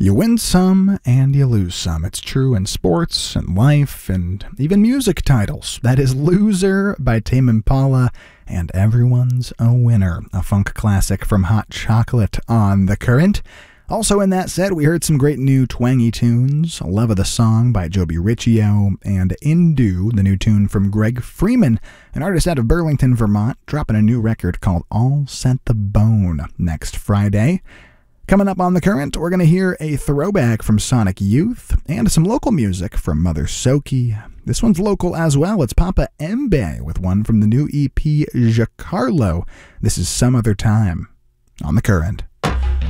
You win some and you lose some. It's true in sports and life and even music titles. That is Loser by Tame Impala and Everyone's a Winner, a funk classic from Hot Chocolate on The Current. Also in that set, we heard some great new twangy tunes, Love of the Song by Joby Riccio, and Indu, the new tune from Greg Freeman, an artist out of Burlington, Vermont, dropping a new record called All Set the Bone next Friday. Coming up on The Current, we're going to hear a throwback from Sonic Youth and some local music from Mother Soki. This one's local as well. It's Papa Embe with one from the new EP Giacarlo. This is Some Other Time on The Current.